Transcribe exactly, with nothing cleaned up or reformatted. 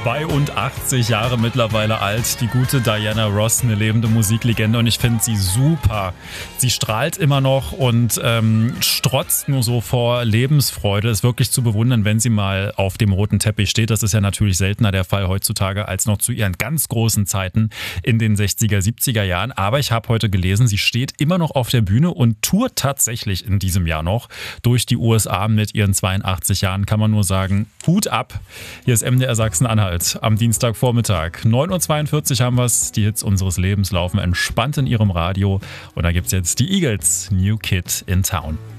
zweiundachtzig Jahre mittlerweile alt, die gute Diana Ross, eine lebende Musiklegende, und ich finde sie super. Sie strahlt immer noch und ähm, strotzt nur so vor Lebensfreude. Ist wirklich zu bewundern, wenn sie mal auf dem roten Teppich steht. Das ist ja natürlich seltener der Fall heutzutage als noch zu ihren ganz großen Zeiten in den sechziger, siebziger Jahren. Aber ich habe heute gelesen, sie steht immer noch auf der Bühne und tourt tatsächlich in diesem Jahr noch durch die U S A mit ihren zweiundachtzig Jahren. Kann man nur sagen, Hut ab. Hier ist M D R Sachsen-Anhalt am Dienstagvormittag. neun Uhr zweiundvierzig haben wir es. Die Hits unseres Lebens laufen entspannt in ihrem Radio. Und da gibt es jetzt die Eagles, New Kid in Town.